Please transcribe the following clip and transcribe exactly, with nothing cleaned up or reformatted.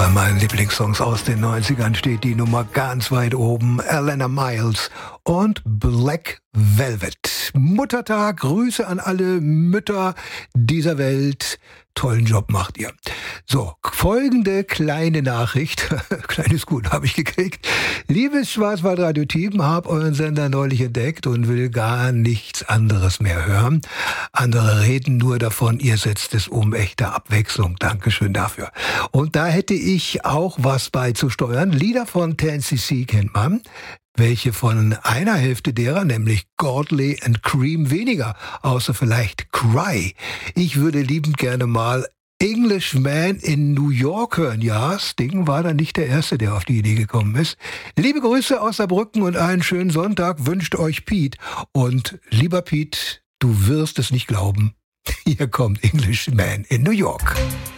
Bei meinen Lieblingssongs aus den neunzigern steht die Nummer ganz weit oben. Alannah Myles und Black Velvet. Muttertag, Grüße an alle Mütter dieser Welt. Tollen Job macht ihr. So, folgende kleine Nachricht. Kleines Gut habe ich gekriegt. Liebes Schwarzwaldradio-Team, hab euren Sender neulich entdeckt und will gar nichts anderes mehr hören. Andere reden nur davon, ihr setzt es um. Echte Abwechslung. Dankeschön dafür. Und da hätte ich auch was beizusteuern. Lieder von ten C C kennt man. Welche von einer Hälfte derer, nämlich Godley and Cream, weniger, außer vielleicht Cry. Ich würde liebend gerne mal Englishman in New York hören. Ja, Sting war dann nicht der Erste, der auf die Idee gekommen ist. Liebe Grüße aus Saarbrücken und einen schönen Sonntag wünscht euch Pete. Und lieber Pete, du wirst es nicht glauben, hier kommt Englishman in New York.